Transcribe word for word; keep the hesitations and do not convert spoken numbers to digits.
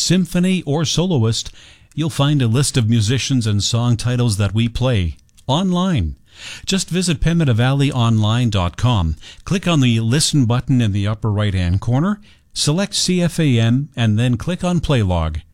symphony, or soloist, you'll find a list of musicians and song titles that we play online. Just visit pemmican valley online dot com, click on the Listen button in the upper right-hand corner, select C F A M, and then click on Play Log.